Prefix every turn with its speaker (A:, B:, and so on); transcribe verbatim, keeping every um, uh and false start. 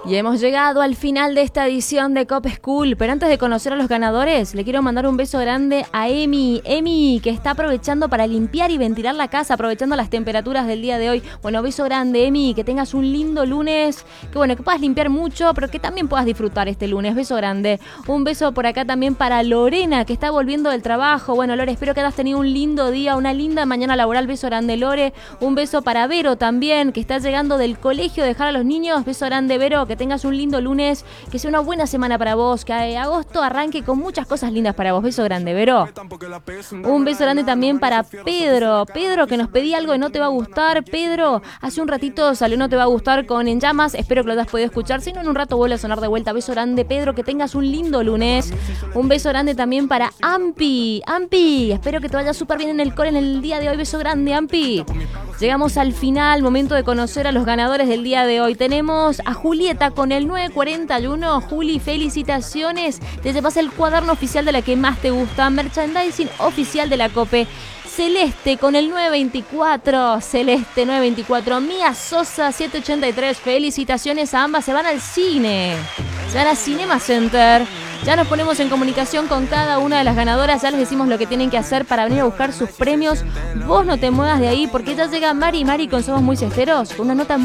A: Y hemos llegado al final de esta edición de Cop School, pero antes de conocer a los ganadores, le quiero mandar un beso grande a Emi, Emi, que está aprovechando para limpiar y ventilar la casa, aprovechando las temperaturas del día de hoy. Bueno, beso grande, Emi, que tengas un lindo lunes, que bueno, que puedas limpiar mucho, pero que también puedas disfrutar este lunes. Beso grande. Un beso por acá también para Lorena, que está volviendo del trabajo. Bueno, Lore, espero que hayas tenido un lindo día, una linda mañana laboral. Beso grande, Lore. Un beso para Vero también, que está llegando del colegio a dejar a los niños. Beso grande, Vero, que tengas un lindo lunes, que sea una buena semana para vos, que agosto arranque con muchas cosas lindas para vos. Beso grande, Vero. Un beso grande también para Pedro, Pedro que nos pedía algo de No Te Va a Gustar. Pedro, hace un ratito salió No Te Va a Gustar con En Llamas, espero que lo hayas podido escuchar, si no en un rato vuelve a sonar de vuelta. Beso grande, Pedro, que tengas un lindo lunes. Un beso grande también para Ampi, Ampi, espero que te vaya súper bien en el cole en el día de hoy. Beso grande, Ampi. Llegamos al final, momento de conocer a los ganadores del día de hoy. Tenemos a Julieta con el nueve cuarenta y uno. Juli, felicitaciones. Te llevas el cuaderno oficial de la que más te gusta. Merchandising oficial de la COPE. Celeste con el nueve veinticuatro. Celeste nueve veinticuatro. Mía Sosa siete ochenta y tres. Felicitaciones a ambas. Se van al cine. Se van a Cinema Center. Ya nos ponemos en comunicación con cada una de las ganadoras. Ya les decimos lo que tienen que hacer para venir a buscar sus premios. Vos no te muevas de ahí porque ya llega Mari Mari con Somos Muy Cesteros con una nota muy